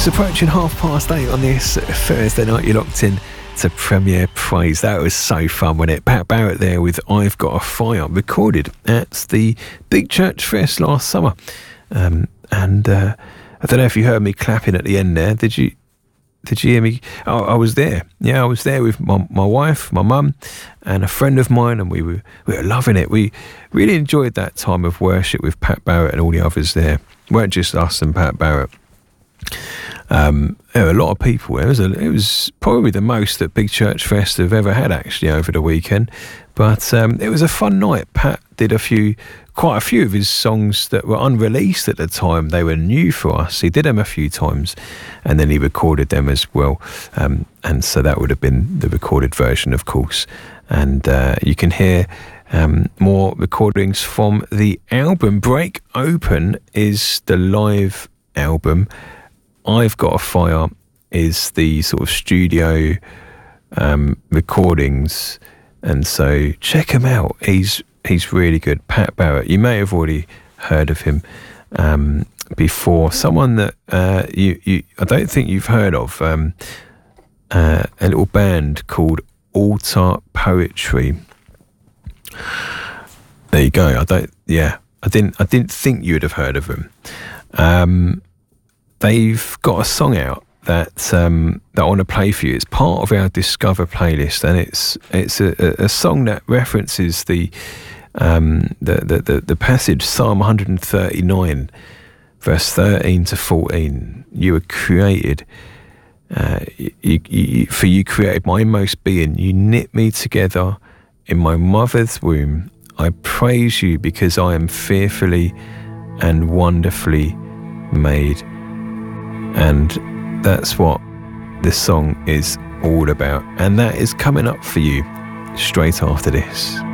It's approaching 8:30 on this Thursday night. You're locked in to Premier Praise. That was so fun, wasn't it? Pat Barrett there with I've Got a Fire, recorded at the Big Church Fest last summer. I don't know if you heard me clapping at the end there. Did you hear me? I was there. Yeah, I was there with my wife, my mum, and a friend of mine, and we were loving it. We really enjoyed that time of worship with Pat Barrett and all the others there. It weren't just us and Pat Barrett. There were a lot of people. It was probably the most that Big Church Fest have ever had, actually, over the weekend. But it was a fun night. Pat did quite a few of his songs that were unreleased at the time. They were new for us. He did them a few times, and then he recorded them as well. And so that would have been the recorded version, of course. And you can hear more recordings from the album. Break Open is the live album. I've Got a Fire is the sort of studio recordings, and so check him out. He's really good. Pat Barrett, you may have already heard of him before. Someone that I don't think you've heard of, a little band called Altar Poetry. There you go. I didn't think you'd have heard of them. They've got a song out that I want to play for you. It's part of our Discover playlist, and it's a song that references the passage Psalm 139, verse 13 to 14. You were created. For you created my inmost being. You knit me together in my mother's womb. I praise you because I am fearfully and wonderfully made. And that's what this song is all about. And that is coming up for you straight after this.